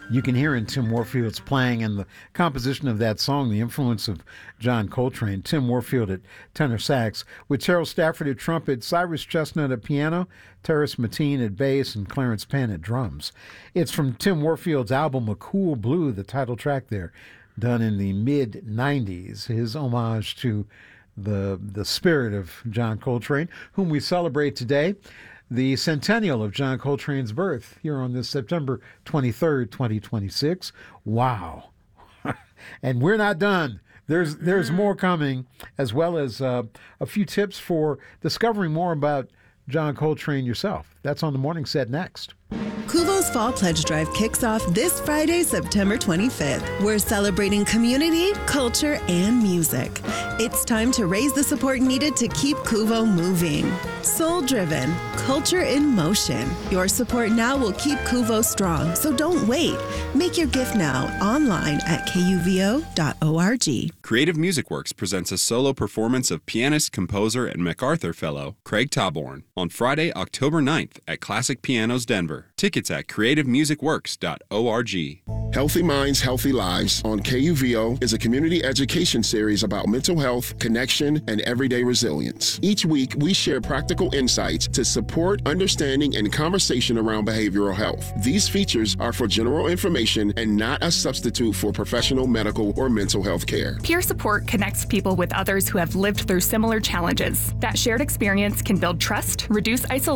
You can hear in Tim Warfield's playing and the composition of that song the influence of John Coltrane. Tim Warfield at tenor sax, with Terrell Stafford at trumpet, Cyrus Chestnut at piano, Terrace Mateen at bass, and Clarence Penn at drums. It's from Tim Warfield's album A Cool Blue, the title track there, done in the mid-'90s, his homage to the spirit of John Coltrane, whom we celebrate today, the centennial of John Coltrane's birth, here on this September 23rd, 2026. Wow. And we're not done. There's more coming, as well as a few tips for discovering more about John Coltrane yourself. That's on the morning set next. Kuvo's Fall Pledge Drive kicks off this Friday, September 25th. We're celebrating community, culture, and music. It's time to raise the support needed to keep Kuvo moving. Soul-driven, culture in motion. Your support now will keep Kuvo strong, so don't wait. Make your gift now online at kuvo.org. Creative Music Works presents a solo performance of pianist, composer, and MacArthur Fellow Craig Taborn on Friday, October 9th at Classic Pianos Denver. Tickets at creativemusicworks.org. Healthy Minds, Healthy Lives on KUVO is a community education series about mental health, connection, and everyday resilience. Each week, we share practical insights to support understanding and conversation around behavioral health. These features are for general information and not a substitute for professional medical or mental health care. Peer support connects people with others who have lived through similar challenges. That shared experience can build trust, reduce isolation,